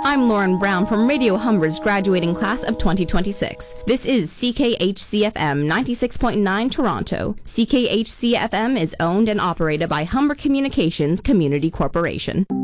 I'm Lauren Brown from Radio Humber's graduating class of 2026. This is CKHCFM 96.9 Toronto. CKHCFM is owned and operated by Humber Communications Community Corporation.